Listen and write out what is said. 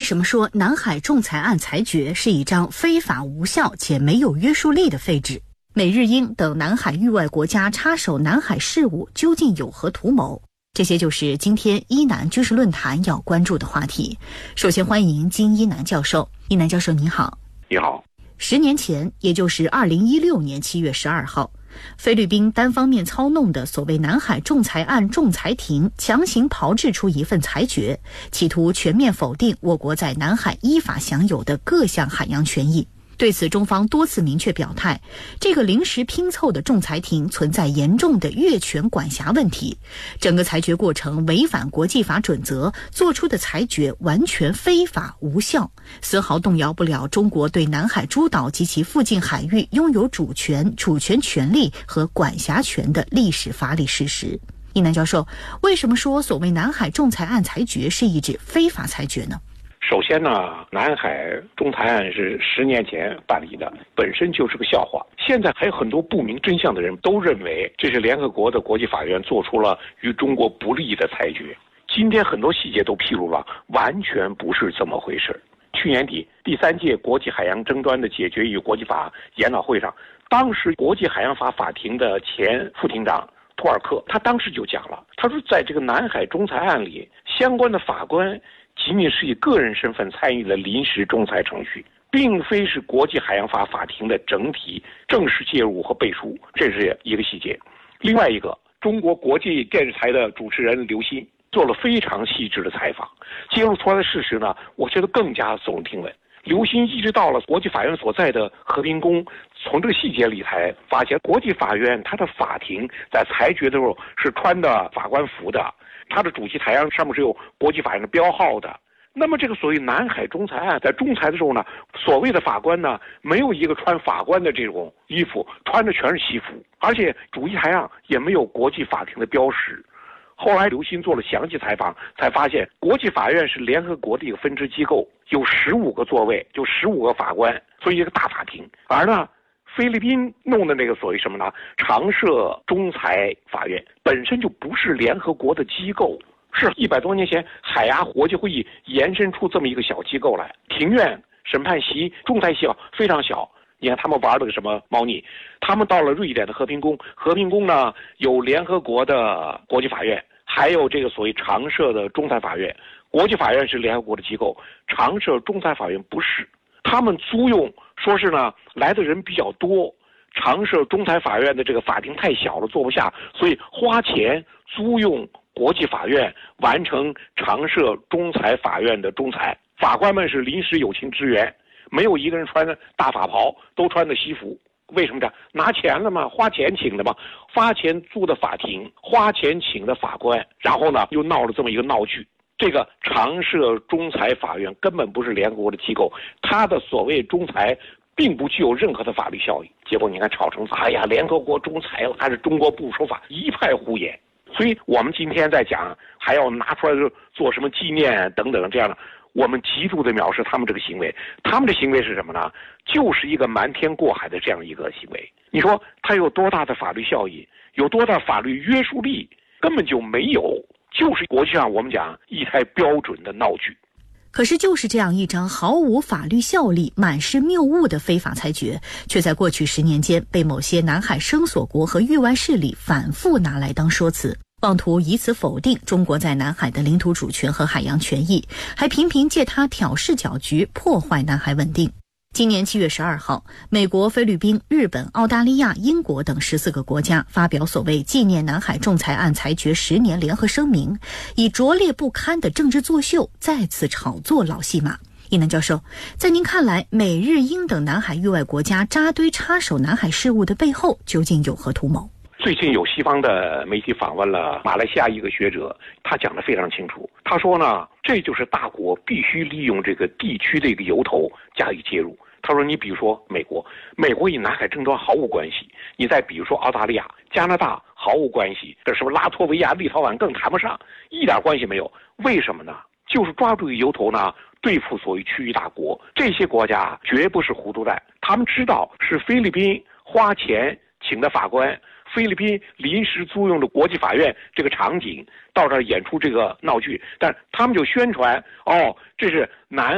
什么说南海仲裁案裁决是一张非法无效且没有约束力的废纸？美日英等南海域外国家插手南海事务究竟有何图谋？这些就是今天伊南军事论坛要关注的话题。首先欢迎金一南教授。一南教授你好。 你好。 10年前，也就是2016年7月12号，菲律宾单方面操弄的所谓南海仲裁案仲裁庭强行炮制出一份裁决，企图全面否定我国在南海依法享有的各项海洋权益。对此，中方多次明确表态，这个临时拼凑的仲裁庭存在严重的越权管辖问题，整个裁决过程违反国际法准则，做出的裁决完全非法无效，丝毫动摇不了中国对南海诸岛及其附近海域拥有主权权利和管辖权的历史法理事实。一南教授，为什么说所谓南海仲裁案裁决是一纸非法裁决呢？ 首先呢，南海仲裁案是10年前办理的，本身就是个笑话。现在还有很多不明真相的人都认为这是联合国的国际法院做出了与中国不利的裁决。今天很多细节都披露了，完全不是这么回事。去年底第3届国际海洋争端的解决与国际法研讨会上，当时国际海洋法法庭的前副庭长托尔克，他当时就讲了，他说在这个南海仲裁案里，相关的法官仅仅是以个人身份参与了临时仲裁程序，并非是国际海洋法法庭的整体正式介入和背书，这是一个细节。另外一个，中国国际电视台的主持人刘鑫做了非常细致的采访，揭露出来的事实呢，我觉得更加耸人听闻。刘鑫一直到了国际法院所在的和平宫，从这个细节里才发现，国际法院它的法庭在裁决的时候是穿的法官服的，它的主席台上面是有国际法院的标号的。那么这个所谓南海仲裁案在仲裁的时候呢，所谓的法官呢，没有一个穿法官的这种衣服，穿的全是西服，而且主席台上也没有国际法庭的标识。后来刘鑫做了详细采访，才发现国际法院是联合国的一个分支机构，有15个座位，就15个法官，所以一个大法庭。而呢，菲律宾弄的那个所谓什么呢？常设仲裁法院本身就不是联合国的机构，是100多年前海牙国际会议延伸出这么一个小机构来。庭院、审判席、仲裁席非常小。你看他们玩了个什么猫腻？他们到了瑞典的和平宫，和平宫呢有联合国的国际法院，还有这个所谓常设的仲裁法院。国际法院是联合国的机构，常设仲裁法院不是。他们租用，说是呢来的人比较多，常设仲裁法院的这个法庭太小了，坐不下，所以花钱租用国际法院完成常设仲裁法院的仲裁。法官们是临时友情支援，没有一个人穿的大法袍，都穿的西服。为什么这样？拿钱了嘛，花钱请的嘛，花钱租的法庭，花钱请的法官，然后呢又闹了这么一个闹剧。这个常设仲裁法院根本不是联合国的机构，它的所谓仲裁并不具有任何的法律效益。结果你看吵成哎呀，联合国仲裁还是中国不守法，一派胡言。所以我们今天在讲还要拿出来做什么纪念等等这样的，我们极度的藐视他们这个行为。他们的行为是什么呢？就是一个瞒天过海的这样一个行为。你说它有多大的法律效益，有多大法律约束力？根本就没有，就是国际上我们讲一台标准的闹剧。 可是就是这样一张毫无法律效力、满是谬误的非法裁决，却在过去10年间被某些南海声索国和域外势力反复拿来当说辞，妄图以此否定中国在南海的领土主权和海洋权益，还频频借它挑事搅局，破坏南海稳定。今年7月12号，美国、菲律宾、日本、澳大利亚、英国等14个国家发表所谓纪念南海仲裁案裁决10年联合声明，以拙劣不堪的政治作秀再次炒作老戏码。一南教授，在您看来，美日英等南海域外国家扎堆插手南海事务的背后究竟有何图谋？ 最近有西方的媒体访问了马来西亚一个学者，他讲得非常清楚。他说呢，这就是大国必须利用这个地区的一个由头加以介入。他说，你比如说美国与南海争端毫无关系；你再比如说澳大利亚、加拿大毫无关系，这什么拉脱维亚、立陶宛更谈不上，一点关系没有。为什么呢？就是抓住一个由头呢，对付所谓区域大国。这些国家绝不是糊涂蛋，他们知道是菲律宾花钱请的法官，菲律宾临时租用的国际法院这个场景到这儿演出这个闹剧，但他们就宣传这是南